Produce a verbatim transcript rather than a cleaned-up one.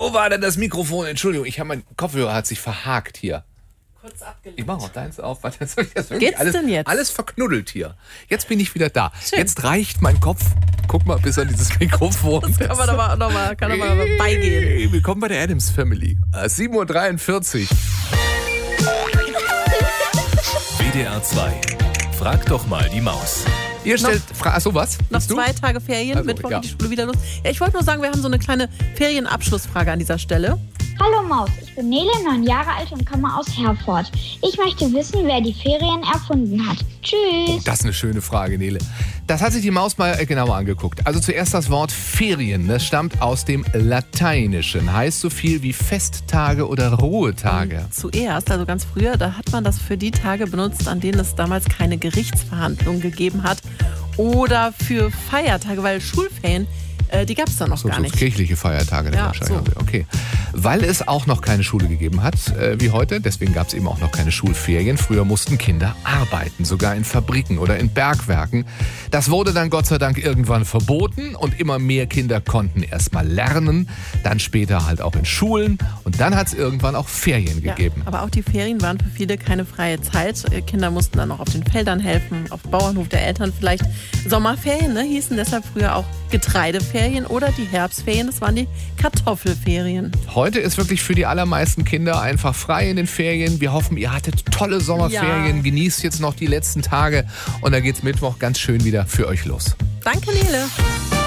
Wo war denn das Mikrofon? Entschuldigung, ich habe mein Kopfhörer hat sich verhakt hier. Kurz abgelenkt. Ich mache auch deins auf. Warte, das ist wirklich Geht's alles, denn jetzt? alles verknuddelt hier. Jetzt bin ich wieder da. Schön. Jetzt reicht mein Kopf. Guck mal bis an dieses Mikrofon. Das kann man aber noch mal, kann aber mal beigehen. Hey, willkommen bei der Addams Family. Äh, sieben Uhr dreiundvierzig. W D R zwei. Frag doch mal die Maus. Ihr stellt Fragen. Achso, was? Noch Bist du? zwei Tage Ferien, Also, Mittwoch ja. geht die Schule wieder los. Ja, ich wollte nur sagen, wir haben so eine kleine Ferienabschlussfrage an dieser Stelle. Hallo Maus, ich bin Nele, neun Jahre alt und komme aus Herford. Ich möchte wissen, wer die Ferien erfunden hat. Tschüss. Das ist eine schöne Frage, Nele. Das hat sich die Maus mal äh, genauer angeguckt. Also zuerst das Wort Ferien. Das stammt aus dem Lateinischen. Heißt so viel wie Festtage oder Ruhetage. Zuerst, also ganz früher, da hat man das für die Tage benutzt, an denen es damals keine Gerichtsverhandlung gegeben hat. Oder für Feiertage, weil Schulferien, äh, die gab es da noch So, gar so nicht. kirchliche Feiertage dann Ja, wahrscheinlich. so. Okay. Weil es auch noch keine Schule gegeben hat, äh, wie heute, deswegen gab es eben auch noch keine Schulferien. Früher mussten Kinder arbeiten, sogar in Fabriken oder in Bergwerken. Das wurde dann Gott sei Dank irgendwann verboten und immer mehr Kinder konnten erst mal lernen, dann später halt auch in Schulen und dann hat es irgendwann auch Ferien Ja, gegeben. aber auch die Ferien waren für viele keine freie Zeit. Äh, Kinder mussten dann noch auf den Feldern helfen, auf dem Bauernhof der Eltern vielleicht. Sommerferien, ne, hießen deshalb früher auch Getreideferien oder die Herbstferien, das waren die Kartoffelferien. Heute ist wirklich für die allermeisten Kinder einfach frei in den Ferien. Wir hoffen, ihr hattet tolle Sommerferien. Ja. Genießt jetzt noch die letzten Tage und dann geht's Mittwoch ganz schön wieder für euch los. Danke, Nele.